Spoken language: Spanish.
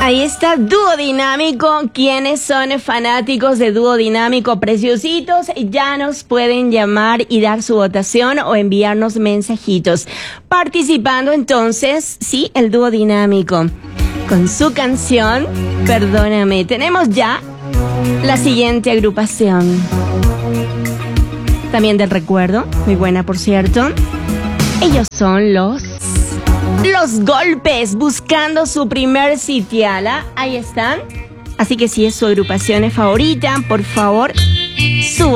Ahí está Dúo Dinámico. ¿Quiénes son fanáticos de Dúo Dinámico? Preciositos, ya nos pueden llamar y dar su votación o enviarnos mensajitos. Participando entonces, sí, el Dúo Dinámico. Con su canción, Perdóname. Tenemos ya la siguiente agrupación. También del recuerdo, muy buena por cierto. Ellos son Los Golpes, buscando su primer sitiala. Ahí están. Así que si es su agrupación favorita, por favor,